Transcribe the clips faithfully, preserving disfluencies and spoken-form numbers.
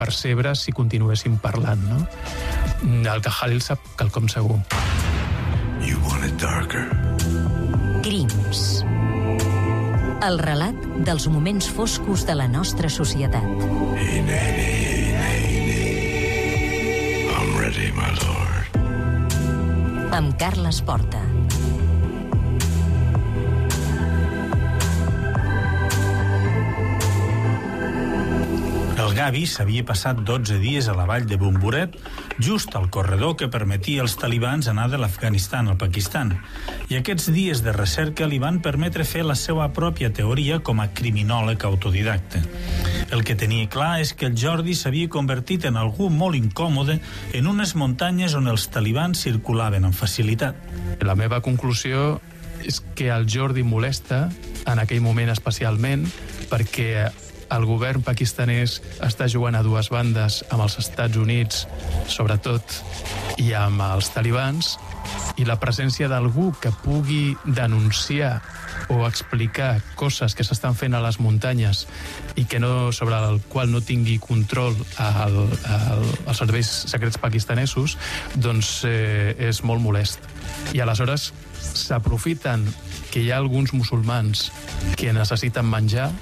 percebre si continuéssim parlant, no? El que Halil sap quelcom segur. You want it darker. Crims. El relat dels moments foscos de la nostra societat. Hey, Nanny, hey, Nanny. I'm ready, my lord. Amb Carles Porta. El Gavi s'havia passat dotze dies a la vall de Bumburet, just al corredor que permetia als talibans anar de l'Afganistan al Pakistan. I aquests dies de recerca li van permetre fer la seva pròpia teoria com a criminòleg autodidacte. El que tenia clar és que el Jordi s'havia convertit en algú molt incòmode en unes muntanyes on els talibans circulaven amb facilitat. La meva conclusió és que el Jordi molesta, en aquell moment especialment, perquè el govern pakistanès està jugant a dues bandes amb els Estats Units, sobretot, i amb els talibans, i la presència d'algú que pugui denunciar o explicar coses que s'estan fent a les muntanyes i que no, sobre el qual no tingui control el, el, els serveis secrets pakistanesos, doncs eh, és molt molest. I aleshores s'aprofiten que hi ha alguns musulmans que necessiten menjar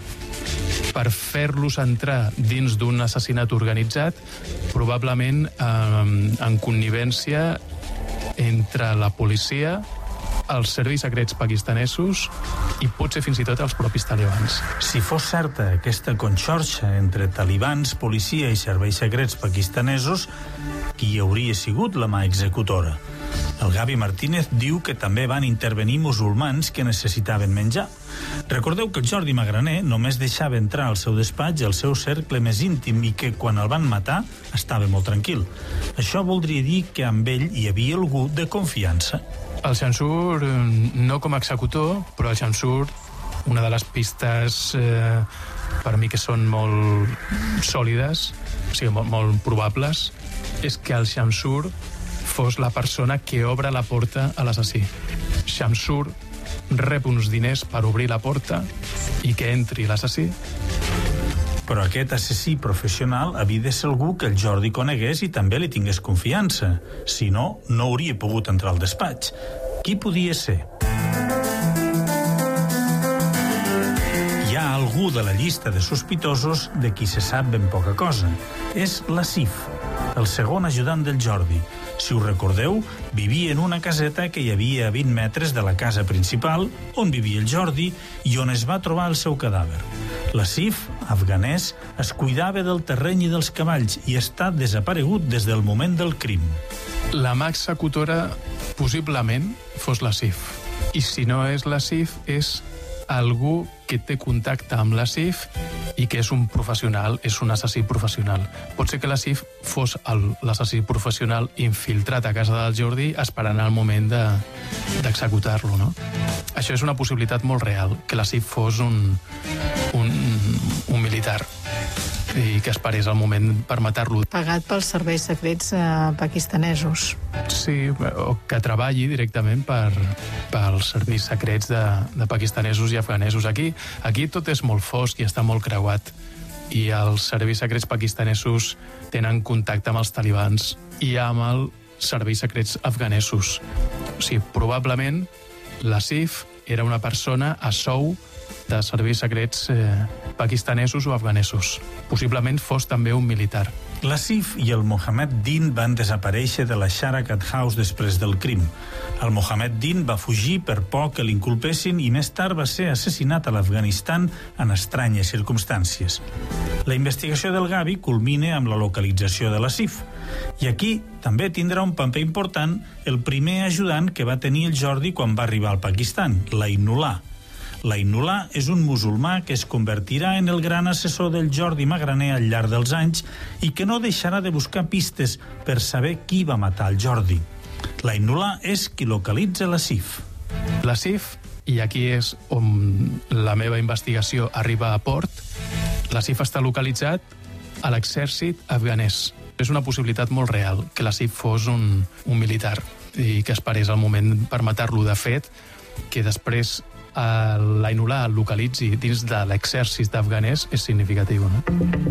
per fer-los entrar dins d'un assassinat organitzat, probablement eh, en connivència entre la policia, els serveis secrets pakistanesos i potser fins i tot els propis talibans. Si fos certa aquesta conxorxa entre talibans, policia i serveis secrets pakistanesos, qui hauria sigut la mà executora? El Gavi Martínez diu que també van intervenir musulmans que necessitaven menjar. Recordeu que el Jordi Magraner només deixava entrar al seu despatx el seu cercle més íntim i que quan el van matar estava molt tranquil. Això voldria dir que amb ell hi havia algú de confiança. El Shamsur, no com a executor, però el Shamsur, una de les pistes eh, per mi que són molt sòlides, o sigui, molt, molt probables, és que el Shamsur fos la persona que obre la porta a l'assassí. Shamsur rep uns diners per obrir la porta i que entri l'assassí. Però aquest assassí professional havia de ser algú que el Jordi conegués i també li tingués confiança. Si no, no hauria pogut entrar al despatx. Qui podia ser? Hi ha algú de la llista de sospitosos de qui se sap ben poca cosa. És l'Asif, el segon ajudant del Jordi. Si us recordeu, vivia en una caseta que hi havia a vint metres de la casa principal, on vivia el Jordi i on es va trobar el seu cadàver. L'Asif, afganès, es cuidava del terreny i dels cavalls i està desaparegut des del moment del crim. La mà executora possiblement fos l'Asif. I si no és l'Asif, és algú que té contacte amb l'Asif i que és un professional, és un assassí professional. Pot ser que l'Asif fos l'assassí professional infiltrat a casa del Jordi esperant el moment de, d'executar-lo, no? Això és una possibilitat molt real, que l'Asif fos un, un, un militar i que esperés el moment per matar-lo. Pagat pels serveis secrets eh, pakistanesos. Sí, o que treballi directament per, pels serveis secrets de, de pakistanesos i afganesos. Aquí, aquí tot és molt fosc i està molt creuat i els serveis secrets pakistanesos tenen contacte amb els talibans i amb els serveis secrets afganesos. O sigui, probablement l'Asif era una persona a sou de serveis secrets eh, pakistanesos o afganesos. Possiblement fos també un militar. L'Asif i el Mohammed Din van desaparèixer de la Sharakat House després del crim. El Mohammed Din va fugir per por que l'inculpessin i més tard va ser assassinat a l'Afganistan en estranyes circumstàncies. La investigació del Gavi culmina amb la localització de l'Asif. I aquí també tindrà un paper important el primer ajudant que va tenir el Jordi quan va arribar al Pakistan, l'Ainullah. L'Ainullah és un musulmà que es convertirà en el gran assessor del Jordi Magraner al llarg dels anys i que no deixarà de buscar pistes per saber qui va matar el Jordi. L'Ainullah és qui localitza l'Asif. L'Asif, i aquí és on la meva investigació arriba a port, l'Asif està localitzat a l'exèrcit afganès. És una possibilitat molt real que l'Asif fos un, un militar i que esperés el moment per matar-lo. De fet, que després eh, l'Ainullah el localitzi dins de l'exèrcit afganès és significatiu, no?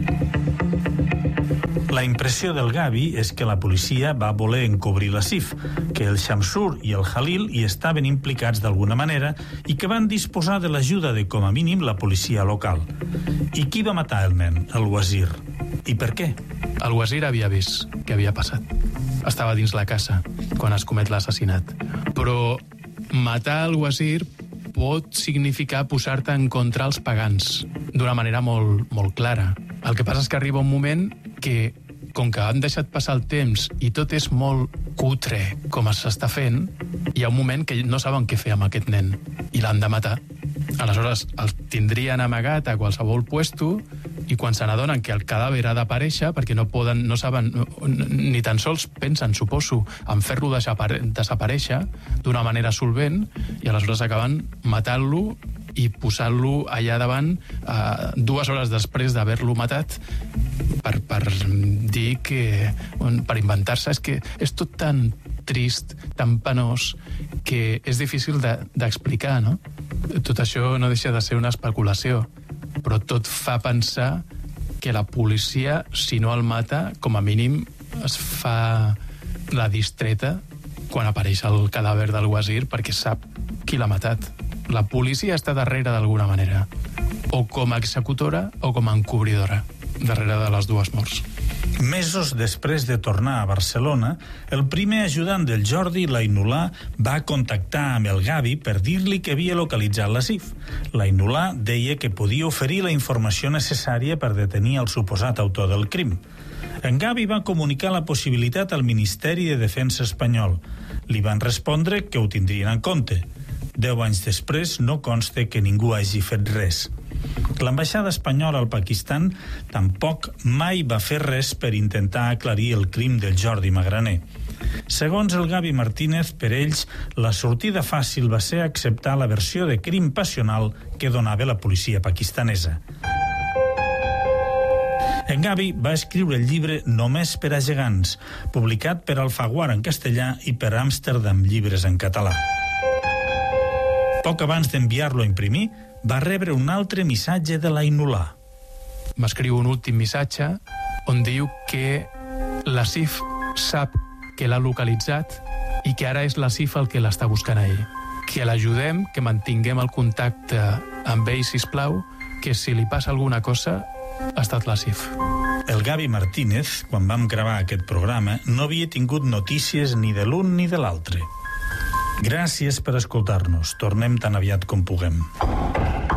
La impressió del Gavi és que la policia va voler encobrir la Sif, que el Shamsur i el Khalil hi estaven implicats d'alguna manera i que van disposar de l'ajuda de, com a mínim, la policia local. I qui va matar el nen, el Wazir? I per què? El Wazir havia vist què havia passat. Estava dins la casa quan es comet l'assassinat. Però matar el Wazir pot significar posar-te en contra els pagans d'una manera molt, molt clara. El que passa és que arriba un moment que, com que han deixat passar el temps i tot és molt cutre com s'està fent, hi ha un moment que no saben què fer amb aquest nen i l'han de matar. Aleshores, el tindrien amagat a qualsevol puesto i quan se n'adonen que el cadàver ha d'aparèixer, perquè no poden, no saben, ni tan sols pensen, suposo, en fer-lo desaparèixer d'una manera solvent, i aleshores acaben matant-lo i posant-lo allà davant eh, dues hores després d'haver-lo matat per, per dir que, per inventar-se, és que és tot tan trist, tan penós, que és difícil d'explicar, de, no? Tot això no deixa de ser una especulació, però tot fa pensar que la policia, si no el mata, com a mínim es fa la distreta quan apareix el cadàver del Wazir perquè sap qui l'ha matat. La policia està darrere d'alguna manera, o com a executora o com a encobridora, darrere de les dues morts. Mesos després de tornar a Barcelona, el primer ajudant del Jordi, l'Ainullah, va contactar amb el Gavi per dir-li que havia localitzat la Sif. L'Ainullah deia que podia oferir la informació necessària per detenir el suposat autor del crim. En Gavi va comunicar la possibilitat al Ministeri de Defensa espanyol. Li van respondre que ho tindrien en compte. Deu anys després no consta que ningú hagi fet res. L'ambaixada espanyola al Pakistan tampoc mai va fer res per intentar aclarir el crim del Jordi Magraner. Segons el Gavi Martínez, per ells, la sortida fàcil va ser acceptar la versió de crim passional que donava la policia pakistanesa. En Gavi va escriure el llibre Només per a gegants, publicat per Alfaguara en castellà i per Amsterdam Llibres en català. Poc abans d'enviar-lo a imprimir, va rebre un altre missatge de l'Ainullah. M'escriu un últim missatge on diu que la Sif sap que l'ha localitzat i que ara és la Sif el que l'està buscant a ell. Que l'ajudem, que mantinguem el contacte amb ell, sisplau, que si li passa alguna cosa ha estat la Sif. El Gavi Martínez, quan vam gravar aquest programa, no havia tingut notícies ni de l'un ni de l'altre. Gràcies per escoltar-nos. Tornem tan aviat com puguem.